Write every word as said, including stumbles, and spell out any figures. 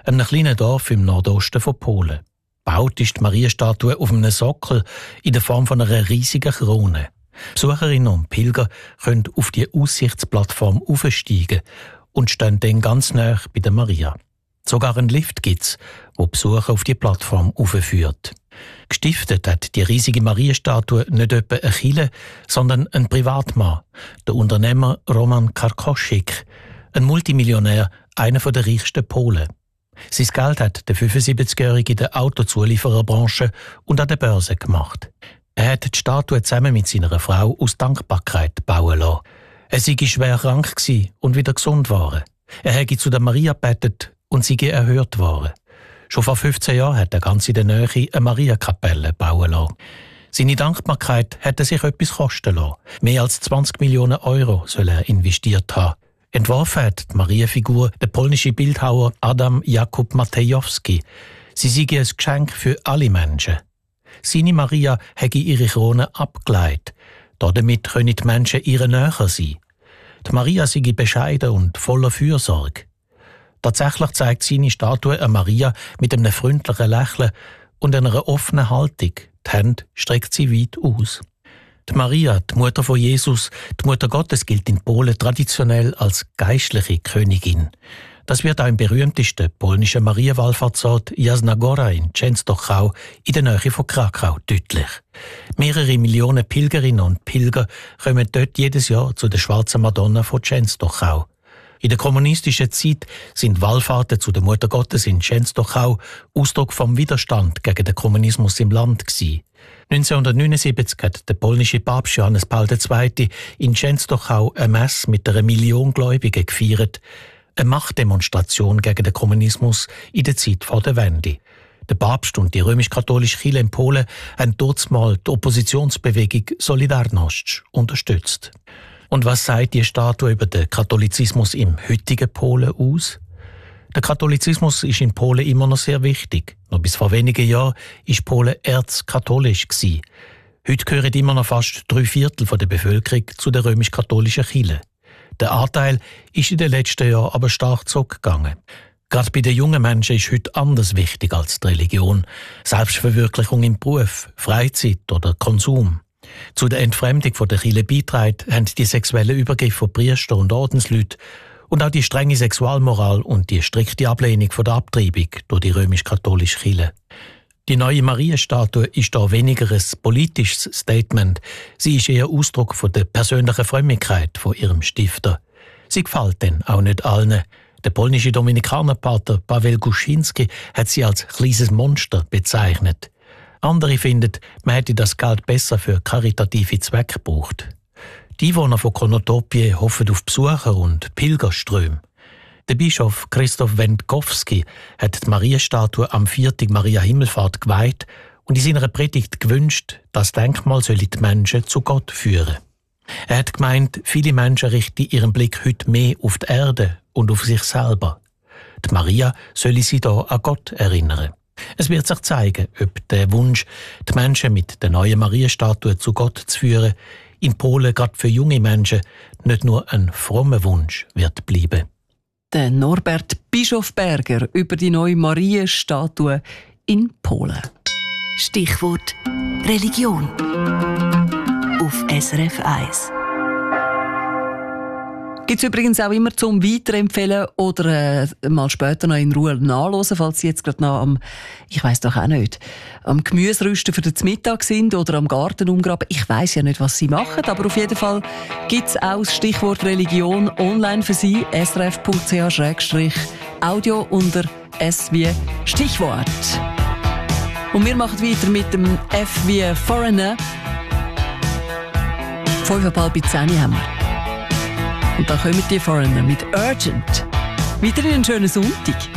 einem kleinen Dorf im Nordosten von Polen. Gebaut ist die Marienstatue auf einem Sockel in der Form von einer riesigen Krone. Besucherinnen und Pilger können auf die Aussichtsplattform aufsteigen und stehen dann ganz nah bei der Maria. Sogar einen Lift gibt's, wo Besucher auf die Plattform aufführt. Gestiftet hat die riesige Marienstatue nicht etwa eine Kirche, sondern ein Privatmann, der Unternehmer Roman Karkoschik, ein Multimillionär, einer der reichsten Polen. Sein Geld hat der fünfundsiebzigjährige in der Autozuliefererbranche und an der Börse gemacht. Er hat die Statue zusammen mit seiner Frau aus Dankbarkeit bauen lassen. Er sei schwer krank und wieder gesund geworden. Er hätte zu der Maria gebetet und sei erhört worden. Schon vor fünfzehn Jahren hat er ganz in der Nähe eine Mariakapelle bauen lassen. Seine Dankbarkeit hat er sich etwas kosten lassen. Mehr als zwanzig Millionen Euro soll er investiert haben. Entworfen hat die Marienfigur der polnische Bildhauer Adam Jakub Matejowski. Sie sei ein Geschenk für alle Menschen. Seine Maria hätte ihre Krone abgeleitet. Damit können die Menschen ihr näher sein. Die Maria sei bescheiden und voller Fürsorge. Tatsächlich zeigt seine Statue eine Maria mit einem freundlichen Lächeln und einer offenen Haltung. Die Hände streckt sie weit aus. Die Maria, die Mutter von Jesus, die Mutter Gottes, gilt in Polen traditionell als geistliche Königin. Das wird auch im berühmtesten polnischen Marienwallfahrtsort Jasna Góra in Częstochow in der Nähe von Krakau deutlich. Mehrere Millionen Pilgerinnen und Pilger kommen dort jedes Jahr zu der Schwarzen Madonna von Częstochow. In der kommunistischen Zeit sind Wallfahrten zu der Mutter Gottes in Częstochow Ausdruck vom Widerstand gegen den Kommunismus im Land gewesen. neunzehnhundertneunundsiebzig hat der polnische Papst Johannes Paul der Zweite in Częstochow eine Messe mit einer Million Gläubigen gefeiert. Eine Machtdemonstration gegen den Kommunismus in der Zeit vor der Wende. Der Papst und die römisch-katholische Kirche in Polen haben dort mal die Oppositionsbewegung Solidarność unterstützt. Und was sagt die Statue über den Katholizismus im heutigen Polen aus? Der Katholizismus ist in Polen immer noch sehr wichtig. Noch bis vor wenigen Jahren war Polen erzkatholisch gewesen. Heute gehören immer noch fast drei Viertel der Bevölkerung zu der römisch-katholischen Kirche. Der Anteil ist in den letzten Jahren aber stark zurückgegangen. Gerade bei den jungen Menschen ist heute anders wichtig als die Religion. Selbstverwirklichung im Beruf, Freizeit oder Konsum. Zu der Entfremdung von der Kirche beitragen haben die sexuellen Übergriffe von Priestern und Ordensleuten und auch die strenge Sexualmoral und die strikte Ablehnung von der Abtreibung durch die römisch-katholische Kirche. Die neue Marienstatue ist da weniger ein politisches Statement. Sie ist eher Ausdruck von der persönlichen Frömmigkeit von ihrem Stifter. Sie gefällt denn auch nicht allen. Der polnische Dominikanerpater Paweł Guszynski hat sie als kleines Monster bezeichnet. Andere finden, man hätte das Geld besser für karitative Zwecke gebraucht. Die Einwohner von Konotopie hoffen auf Besucher und Pilgerströme. Der Bischof Krzysztof Wędkowski hat die Marienstatue am vierten Maria Himmelfahrt geweiht und in seiner Predigt gewünscht, das Denkmal solle die Menschen zu Gott führen. Er hat gemeint, viele Menschen richten ihren Blick heute mehr auf die Erde und auf sich selber. Die Maria solle sie da an Gott erinnern. Es wird sich zeigen, ob der Wunsch, die Menschen mit der neuen Marienstatue zu Gott zu führen, in Polen gerade für junge Menschen nicht nur ein frommer Wunsch wird bleiben. Der Norbert Bischofberger über die neue Marienstatue in Polen. Stichwort Religion auf S R F eins. Gibt es übrigens auch immer zum Weiterempfehlen oder äh, mal später noch in Ruhe nachhören, falls Sie jetzt gerade noch am, ich weiss doch auch nicht, am Gemüserüsten für den Mittag sind oder am Garten umgraben. Ich weiss ja nicht, was Sie machen, aber auf jeden Fall gibt es auch das Stichwort Religion online für Sie, s r f punkt c h slash audio unter S wie Stichwort. Und wir machen weiter mit dem F wie Foreigner. Fünfeinhalb bis zehn haben wir. Und dann kommen die Foreigner mit Urgent. Wieder einen schönen Sonntag.